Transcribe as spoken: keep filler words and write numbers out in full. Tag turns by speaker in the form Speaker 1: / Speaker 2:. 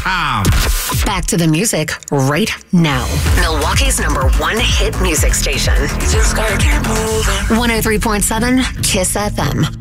Speaker 1: com.
Speaker 2: Back to the music right now. Milwaukee's number one hit music station.
Speaker 3: Just gotta keep moving.
Speaker 2: one oh three point seven Kiss F M.